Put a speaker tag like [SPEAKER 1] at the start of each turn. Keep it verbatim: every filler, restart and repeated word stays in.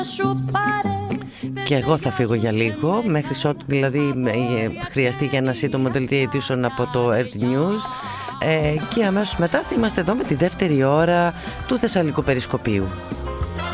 [SPEAKER 1] Και εγώ θα φύγω για λίγο, μέχρι ότου δηλαδή χρειαστεί για ένα σύντομο δελτίο ειδήσεων από το Earth News, ε, και αμέσως μετά θα είμαστε εδώ με τη δεύτερη ώρα του Θεσσαλικού Περισκοπίου.